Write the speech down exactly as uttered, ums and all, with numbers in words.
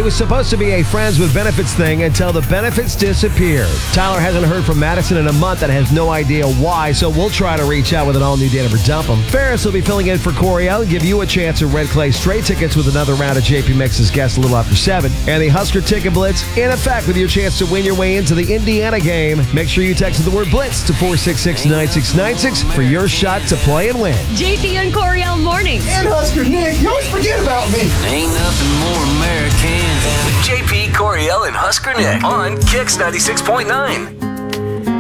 was supposed to be a friends with benefits thing until the benefits disappeared. Tyler hasn't heard from Madison in a month and has no idea why, so we'll try to reach out with an all-new Date 'Em or Dump 'Em. Ferris will be filling in for Coriel and give you a chance at Red Clay straight tickets with another round of J P Mix's guests a little after seven. And the Husker Ticket Blitz in effect with your chance to win your way into the Indiana game. Make sure you text the word Blitz to four six six, nine six nine six for your shot to play and win. J P and Coriel mornings. And Husker Nick, you always forget about me. Ain't nothing more American than J P, Coriel, and Husker Nick on Kicks ninety-six point nine.